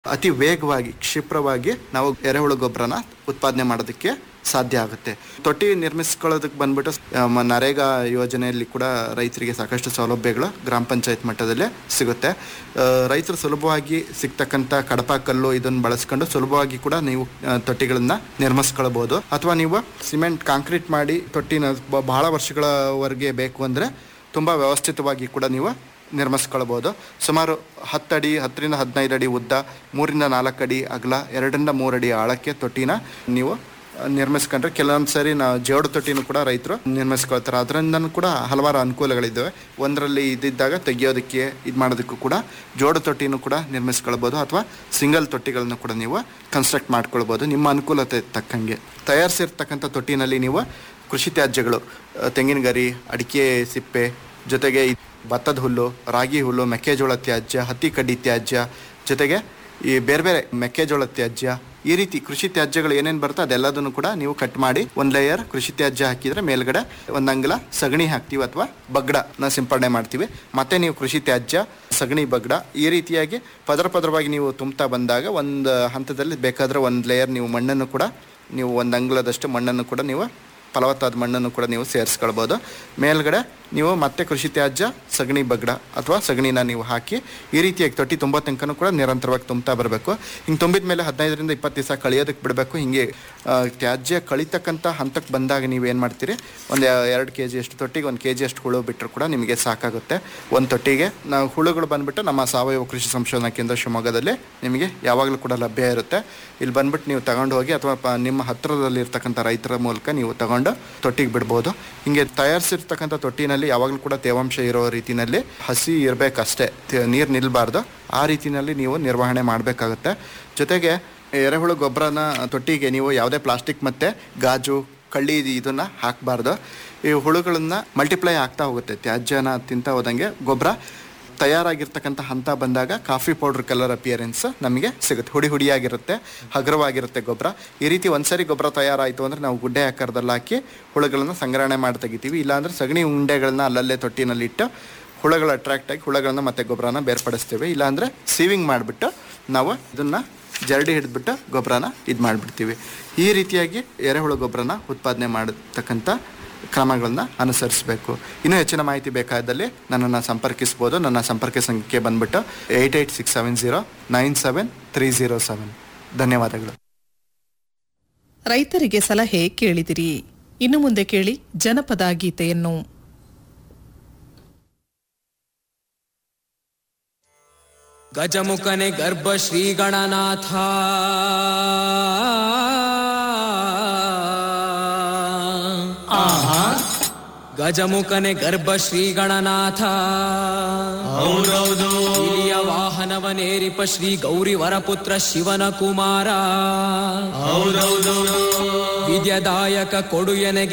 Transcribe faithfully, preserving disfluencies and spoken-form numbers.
ಅತಿ ವೇಗವಾಗಿ ಕ್ಷಿಪ್ರವಾಗಿ ನಾವು ಎರೆಹುಳು ಗೊಬ್ಬರನ ಉತ್ಪಾದನೆ ಮಾಡೋದಕ್ಕೆ ಸಾಧ್ಯ ಆಗುತ್ತೆ. ತೊಟ್ಟಿ ನಿರ್ಮಿಸ್ಕೊಳ್ಳೋದಕ್ಕೆ ಬಂದ್ಬಿಟ್ಟು ಮ- ನರೇಗಾ ಯೋಜನೆಯಲ್ಲಿ ಕೂಡ ರೈತರಿಗೆ ಸಾಕಷ್ಟು ಸೌಲಭ್ಯಗಳು ಗ್ರಾಮ ಪಂಚಾಯತ್ ಮಟ್ಟದಲ್ಲೇ ಸಿಗುತ್ತೆ. ಆ, ರೈತರು ಸುಲಭವಾಗಿ ಸಿಗ್ತಕ್ಕಂಥ ಕಡಪ ಕಲ್ಲು ಇದನ್ನು ಬಳಸ್ಕೊಂಡು ಸುಲಭವಾಗಿ ಕೂಡ ನೀವು ಆ, ತೊಟ್ಟಿಗಳನ್ನ ನಿರ್ಮಿಸ್ಕೊಳ್ಬೋದು. ಅಥವಾ ನೀವು ಸಿಮೆಂಟ್ ಕಾಂಕ್ರೀಟ್ ಮಾಡಿ ತೊಟ್ಟಿನ ಬ- ಬಹಳ ವರ್ಷಗಳವರೆಗೆ ಬೇಕು ಅಂದರೆ ತುಂಬ ವ್ಯವಸ್ಥಿತವಾಗಿ ಕೂಡ ನೀವು ನಿರ್ಮಿಸ್ಕೊಳ್ಬೋದು. ಸುಮಾರು ಹತ್ತಡಿ ಹತ್ತರಿಂದ ಹದಿನೈದು ಅಡಿ ಉದ್ದ, ಮೂರಿಂದ ನಾಲ್ಕು ಅಡಿ ಅಗಲ, ಎರಡರಿಂದ ಮೂರು ಅಡಿ ಆಳಕ್ಕೆ ತೊಟ್ಟಿನ ನೀವು ನಿರ್ಮಿಸ್ಕೊಂಡ್ರೆ ಕೆಲವೊಂದು ಸರಿ ನಾವು ಜೋಡು ತೊಟ್ಟಿನೂ ಕೂಡ ರೈತರು ನಿರ್ಮಿಸ್ಕೊಳ್ತಾರೆ. ಅದರಿಂದನೂ ಕೂಡ ಹಲವಾರು ಅನುಕೂಲಗಳಿದ್ದಾವೆ. ಒಂದರಲ್ಲಿ ಇದ್ದಿದ್ದಾಗ ತೆಗಿಯೋದಕ್ಕೆ ಇದು ಮಾಡೋದಕ್ಕೂ ಕೂಡ ಜೋಡು ತೊಟ್ಟಿನೂ ಕೂಡ ನಿರ್ಮಿಸ್ಕೊಳ್ಬೋದು. ಅಥವಾ ಸಿಂಗಲ್ ತೊಟ್ಟಿಗಳನ್ನು ಕೂಡ ನೀವು ಕನ್ಸ್ಟ್ರಕ್ಟ್ ಮಾಡ್ಕೊಳ್ಬೋದು ನಿಮ್ಮ ಅನುಕೂಲತೆ ತಕ್ಕಂಗೆ. ತಯಾರಿಸಿರ್ತಕ್ಕಂಥ ತೊಟ್ಟಿನಲ್ಲಿ ನೀವು ಕೃಷಿ ತ್ಯಾಜ್ಯಗಳು, ತೆಂಗಿನ ಗರಿ, ಅಡಿಕೆ ಸಿಪ್ಪೆ, ಜೊತೆಗೆ ಭತ್ತದ ಹುಲ್ಲು, ರಾಗಿ ಹುಲ್ಲು, ಮೆಕ್ಕೆಜೋಳ ತ್ಯಾಜ್ಯ, ಹತ್ತಿ ಕಡ್ಡಿ ತ್ಯಾಜ್ಯ, ಜೊತೆಗೆ ಈ ಬೇರೆ ಬೇರೆ ಮೆಕ್ಕೆಜೋಳ ತ್ಯಾಜ್ಯ, ಈ ರೀತಿ ಕೃಷಿ ತ್ಯಾಜ್ಯಗಳು ಏನೇನು ಬರುತ್ತೆ ಅದೆಲ್ಲದನ್ನು ಕೂಡ ನೀವು ಕಟ್ ಮಾಡಿ ಒಂದು ಲೇಯರ್ ಕೃಷಿ ತ್ಯಾಜ್ಯ ಹಾಕಿದರೆ ಮೇಲ್ಗಡೆ ಒಂದು ಅಂಗಲ ಸಗಣಿ ಹಾಕ್ತೀವಿ ಅಥವಾ ಬಗ್ಗಡನ ಸಿಂಪಡಣೆ ಮಾಡ್ತೀವಿ. ಮತ್ತೆ ನೀವು ಕೃಷಿ ತ್ಯಾಜ್ಯ, ಸಗಣಿ, ಬಗ್ಗಡ ಈ ರೀತಿಯಾಗಿ ಪದರ ಪದರವಾಗಿ ನೀವು ತುಂಬ್ತಾ ಬಂದಾಗ ಒಂದು ಹಂತದಲ್ಲಿ ಬೇಕಾದರೆ ಒಂದು ಲೇಯರ್ ನೀವು ಮಣ್ಣನ್ನು ಕೂಡ ನೀವು ಒಂದು ಅಂಗುಲದಷ್ಟು ಮಣ್ಣನ್ನು ಕೂಡ ನೀವು ಫಲವತ್ತಾದ ಮಣ್ಣನ್ನು ಕೂಡ ನೀವು ಸೇರಿಸ್ಕೊಳ್ಬೋದು. ಮೇಲ್ಗಡೆ ನೀವು ಮತ್ತೆ ಕೃಷಿ ತ್ಯಾಜ್ಯ, ಸಗಣಿ, ಬಗ್ಗಡ ಅಥವಾ ಸಗಣಿನ ನೀವು ಹಾಕಿ ಈ ರೀತಿಯಾಗಿ ತೊಟ್ಟಿ ತುಂಬೋ ತನಕನೂ ಕೂಡ ನಿರಂತರವಾಗಿ ತುಂಬ್ತಾ ಬರಬೇಕು. ಹಿಂಗೆ ತುಂಬಿದ ಮೇಲೆ ಹದಿನೈದರಿಂದ ಇಪ್ಪತ್ತು ದಿವಸ ಕಳಿಯೋದಕ್ಕೆ ಬಿಡಬೇಕು. ಹಿಂಗೆ ತ್ಯಾಜ್ಯ ಕಳಿತಕ್ಕಂಥ ಹಂತಕ್ಕೆ ಬಂದಾಗ ನೀವು ಏನು ಮಾಡ್ತೀರಿ, ಒಂದು ಎರಡು ಕೆ ಜಿ ಅಷ್ಟು ತೊಟ್ಟಿಗೆ ಒಂದು ಕೆ ಜಿ ಅಷ್ಟು ಹುಳು ಬಿಟ್ಟರು ಕೂಡ ನಿಮಗೆ ಸಾಕಾಗುತ್ತೆ. ಒಂದು ತೊಟ್ಟಿಗೆ ನಾವು ಹುಳುಗಳು ಬಂದುಬಿಟ್ಟು ನಮ್ಮ ಸಾವಯವ ಕೃಷಿ ಸಂಶೋಧನಾ ಕೇಂದ್ರ ಶಿವಮೊಗ್ಗದಲ್ಲಿ ನಿಮಗೆ ಯಾವಾಗಲೂ ಕೂಡ ಲಭ್ಯ ಇರುತ್ತೆ. ಇಲ್ಲಿ ಬಂದ್ಬಿಟ್ಟು ನೀವು ತಗೊಂಡು ಹೋಗಿ ಅಥವಾ ಪ ನಿಮ್ಮ ಹತ್ತಿರದಲ್ಲಿ ಇರ್ತಕ್ಕಂಥ ರೈತರ ಮೂಲಕ ನೀವು ತಗೊಂಡು ತೊಟ್ಟಿಗೆ ಬಿಡ್ಬೋದು. ಹಿಂಗೆ ತಯಾರಿಸಿರ್ತಕ್ಕಂಥ ತೊಟ್ಟಿನಲ್ಲಿ ಯಾವಾಗಲೂ ಕೂಡ ತೇವಾಂಶ ಇರೋ ರೀತಿಯಲ್ಲಿ ಹಸಿ ಇರಬೇಕಷ್ಟೇ, ನೀರು ನಿಲ್ಲಬಾರ್ದು. ಆ ರೀತಿಯಲ್ಲಿ ನೀವು ನಿರ್ವಹಣೆ ಮಾಡಬೇಕಾಗುತ್ತೆ. ಜೊತೆಗೆ ಎರೆಹುಳು ಗೊಬ್ಬರನ ತೊಟ್ಟಿಗೆ ನೀವು ಯಾವುದೇ ಪ್ಲಾಸ್ಟಿಕ್ ಮತ್ತು ಗಾಜು, ಕಳ್ಳಿ ಇದನ್ನು ಹಾಕಬಾರ್ದು. ಈ ಹುಳುಗಳನ್ನು ಮಲ್ಟಿಪ್ಲೈ ಆಗ್ತಾ ಹೋಗುತ್ತೆ. ತ್ಯಾಜ್ಯನ ತಿಂತ ಹೋದಂಗೆ ಗೊಬ್ಬರ ತಯಾರಾಗಿರ್ತಕ್ಕಂಥ ಹಂತ ಬಂದಾಗ ಕಾಫಿ ಪೌಡ್ರ್ ಕಲರ್ ಅಪಿಯರೆನ್ಸ್ ನಮಗೆ ಸಿಗುತ್ತೆ. ಹುಡಿ ಹುಡಿಯಾಗಿರುತ್ತೆ, ಹಗುರವಾಗಿರುತ್ತೆ ಗೊಬ್ಬರ. ಈ ರೀತಿ ಒಂದ್ಸರಿ ಗೊಬ್ಬರ ತಯಾರಾಯಿತು ಅಂದರೆ ನಾವು ಗುಡ್ಡೆ ಆಕಾರದಲ್ಲಿ ಹಾಕಿ ಹುಳುಗಳನ್ನು ಸಂಗ್ರಹಣೆ ಮಾಡಿ ತೆಗಿತೀವಿ. ಇಲ್ಲಾಂದರೆ ಸಗಣಿ ಉಂಡೆಗಳನ್ನ ಅಲ್ಲಲ್ಲೇ ತೊಟ್ಟಿನಲ್ಲಿಟ್ಟು ಹುಳುಗಳು ಅಟ್ರಾಕ್ಟ್ ಆಗಿ ಹುಳುಗಳನ್ನ ಮತ್ತು ಗೊಬ್ಬರನ ಬೇರ್ಪಡಿಸ್ತೇವೆ. ಇಲ್ಲಾಂದರೆ ಸೀವಿಂಗ್ ಮಾಡಿಬಿಟ್ಟು ನಾವು ಇದನ್ನು ಜರಡಿ ಹಿಡಿದ್ಬಿಟ್ಟು ಗೊಬ್ಬರನ ಇದು ಮಾಡಿಬಿಡ್ತೀವಿ. ಈ ರೀತಿಯಾಗಿ ಎರೆಹುಳು ಗೊಬ್ಬರನ ಉತ್ಪಾದನೆ ಮಾಡತಕ್ಕಂಥ ಕ್ರಮಗಳನ್ನ ಅನುಸರಿಸಬೇಕು. ಇನ್ನೂ ಹೆಚ್ಚಿನ ಮಾಹಿತಿ ಬೇಕಾದಲ್ಲಿ ನನ್ನನ್ನು ಸಂಪರ್ಕಿಸ್ಬೋದು. ನನ್ನ ಸಂಪರ್ಕ ಸಂಖ್ಯೆ ಬಂದ್ಬಿಟ್ಟು eight eight six seven zero nine seven three zero seven. ಧನ್ಯವಾದಗಳು. ರೈತರಿಗೆ ಸಲಹೆ ಕೇಳಿದಿರಿ. ಇನ್ನು ಮುಂದೆ ಕೇಳಿ ಜನಪದ ಗೀತೆಯನ್ನು. ಗಜಮುಖನೆ ಗರ್ಭ ಶ್ರೀ ಗಣನಾಥ ಗಜಮುಖನೆ ಗರ್ಭ ಶ್ರೀ ಗಣನಾಥ ಇಲಿಯ ವಾಹನವನೇರಿಪ ಶ್ರೀ ಗೌರಿ ವರಪುತ್ರ ಶಿವನ ಕುಮಾರ ವಿದ್ಯದಾಯಕ ಕೊಡುಯನೆಗೆ